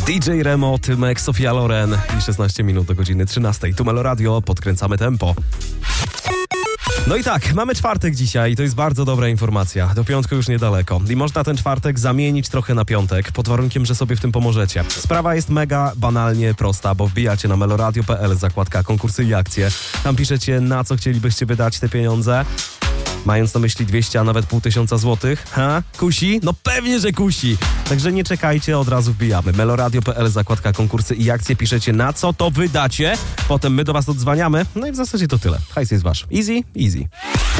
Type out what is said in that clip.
DJ Remo, Tymek, Sofia Loren i 16 minut do godziny 13. Tu Melo Radio, podkręcamy tempo. No i tak, mamy czwartek dzisiaj i to jest bardzo dobra informacja. Do piątku już niedaleko. I można ten czwartek zamienić trochę na piątek, pod warunkiem, że sobie w tym pomożecie. Sprawa jest mega banalnie prosta, bo wbijacie na meloradio.pl, zakładka konkursy i akcje. Tam piszecie, na co chcielibyście wydać te pieniądze. Mając na myśli 200, a nawet 500 złotych. Ha? Kusi? No pewnie, że kusi. Także nie czekajcie, od razu wbijamy. meloradio.pl, zakładka konkursy i akcje. Piszecie, na co to wydacie. Potem my do was odzwaniamy. No i w zasadzie to tyle. Hajs jest wasz. Easy, easy.